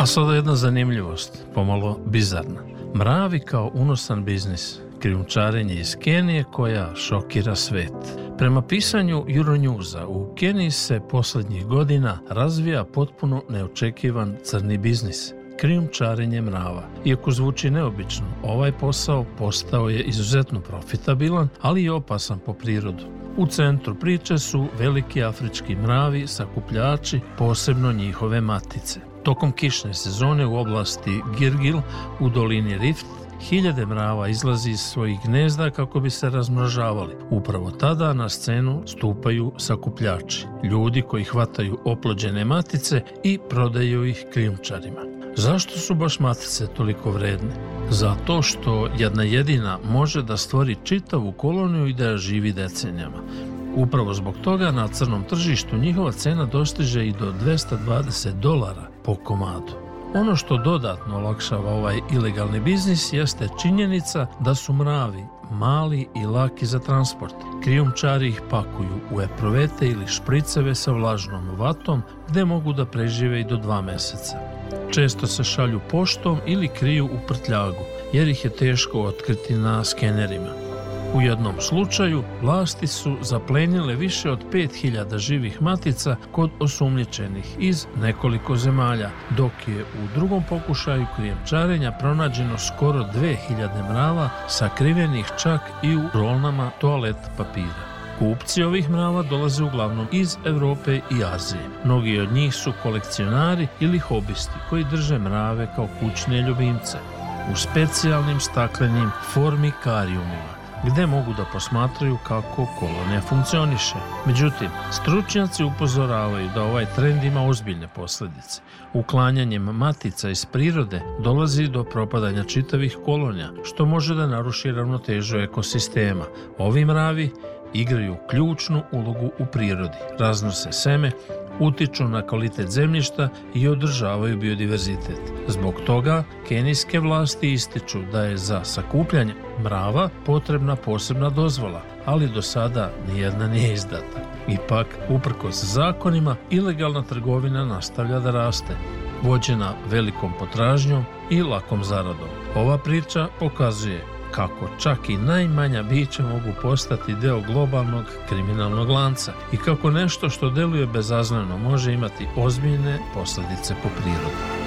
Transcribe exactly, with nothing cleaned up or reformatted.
A sada jedna zanimljivost, pomalo bizarna. Mravi kao unosan biznis, krijumčarenje iz Kenije koja šokira svet. Prema pisanju Euronewsa, u Keniji se posljednjih godina razvija potpuno neočekivan crni biznis. Krijumčarenje mrava. Iako zvuči neobično, ovaj posao postao je izuzetno profitabilan, ali i opasan po prirodu. U centru priče su veliki afrički mravi, sakupljači, posebno njihove matice. Tokom kišne sezone u oblasti Girgil u dolini Rift hiljade mrava izlazi iz svojih gnezda kako bi se razmnožavali. Upravo tada na scenu stupaju sakupljači, ljudi koji hvataju oplođene matice i prodaju ih krijumčarima. Zašto su baš matice toliko vredne? Zato što jedna jedina može da stvori čitavu koloniju i da je živi decenijama. Upravo zbog toga na crnom tržištu njihova cena dostiže i do dvesta dvadeset dolara po komadu. Ono što dodatno olakšava ovaj ilegalni biznis jeste činjenica da su mravi mali i laki za transport. Krijumčari ih pakuju u epruvete ili špriceve sa vlažnom vatom gde mogu da prežive i do dva meseca. Često se šalju poštom ili kriju u prtljagu, jer ih je teško otkriti na skenerima. U jednom slučaju vlasti su zaplenile više od pet hiljada živih matica kod osumnjičenih iz nekoliko zemalja, dok je u drugom pokušaju krijumčarenja pronađeno skoro dve hiljade mrava sakrivenih čak i u rolnama toalet papira. Kupci ovih mrava dolaze uglavnom iz Evrope i Azije. Mnogi od njih su kolekcionari ili hobisti koji drže mrave kao kućne ljubimce u specijalnim staklenim formikarijumima, gde mogu da posmatraju kako kolonija funkcioniše. Međutim, stručnjaci upozoravaju da ovaj trend ima ozbiljne posljedice. Uklanjanjem matica iz prirode dolazi do propadanja čitavih kolonija, što može da naruši ravnotežu ekosistema. Ovi mravi igraju ključnu ulogu u prirodi, raznose seme, utiču na kvalitet zemljišta i održavaju biodiverzitet. Zbog toga kenijske vlasti ističu da je za sakupljanje mrava potrebna posebna dozvola, ali do sada nijedna nije izdata. Ipak, uprkos zakonima, ilegalna trgovina nastavlja da raste, vođena velikom potražnjom i lakom zaradom. Ova priča pokazuje kako čak i najmanja bića mogu postati deo globalnog kriminalnog lanca i kako nešto što deluje bezazleno može imati ozbiljne posljedice po prirodu.